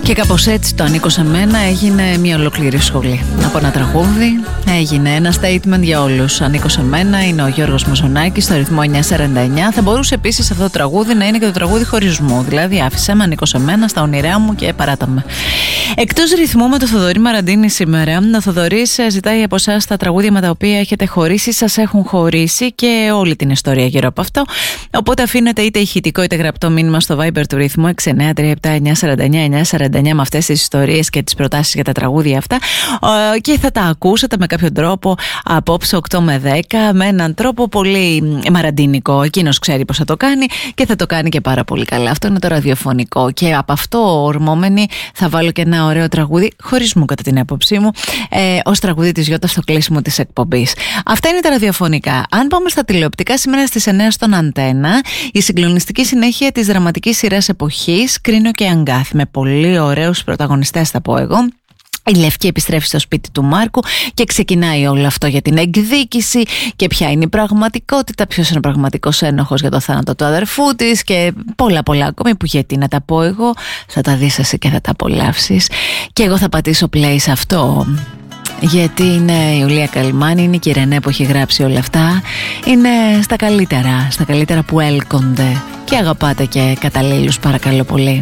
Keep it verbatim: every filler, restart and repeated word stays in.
Και κάπως έτσι το «Ανήκω σε μένα» έγινε μια ολόκληρη σχολή. Από ένα τραγούδι έγινε ένα statement για όλους. «Ανήκω σε μένα» είναι ο Γιώργος Μαζονάκης στο ρυθμό εννιά σαράντα εννιά. Θα μπορούσε επίσης αυτό το τραγούδι να είναι και το τραγούδι χωρισμού. Δηλαδή άφησέ με, ανήκω σε μένα, στα όνειρά μου και παράτα με. Εκτός ρυθμού με το Θοδωρή Μαραντίνη σήμερα. Ο Θοδωρής ζητάει από εσάς τα τραγούδια με τα οποία έχετε χωρίσει, σας έχουν χωρίσει και όλη την ιστορία γύρω από αυτό. Οπότε αφήνετε είτε ηχητικό είτε γραπτό μήνυμα στο Viber του ρυθμού έξι εννιά τρία επτά εννιά σαράντα εννιά εννιά σαράντα εννιά με αυτές τις ιστορίες και τις προτάσεις για τα τραγούδια αυτά και θα τα ακούσετε με κάποιο τρόπο απόψε οκτώ με δέκα με έναν τρόπο πολύ μαραντίνικο. Εκείνος ξέρει πως θα το κάνει και θα το κάνει και πάρα πολύ καλά. Αυτό είναι το ραδιοφωνικό και από αυτό ορμόμενοι θα βάλω και ένα ωραίο τραγούδι χωρισμού κατά την άποψή μου ε, ως τραγούδι της Γιώτα στο κλείσιμο της εκπομπής. Αυτά είναι τα ραδιοφωνικά. Αν πάμε στα τηλεοπτικά, σήμερα στις εννιά στον Αντένα η συγκλονιστική συνέχεια της δραματικής σειράς εποχής Κρίνο και Αγκάθ, με πολύ ωραίους πρωταγωνιστές θα πω εγώ. Η Λευκή επιστρέφει στο σπίτι του Μάρκου και ξεκινάει όλο αυτό για την εκδίκηση και ποια είναι η πραγματικότητα, ποιος είναι ο πραγματικός ένοχος για το θάνατο του αδερφού της και πολλά πολλά ακόμη που γιατί να τα πω εγώ, θα τα δεις εσύ και θα τα απολαύσεις και εγώ θα πατήσω play σε αυτό. Γιατί είναι η Ιουλία Καλυμάνη, είναι και η Ρενέ που έχει γράψει όλα αυτά. Είναι στα καλύτερα, στα καλύτερα που έλκονται και αγαπάτε και καταλήλους παρακαλώ πολύ.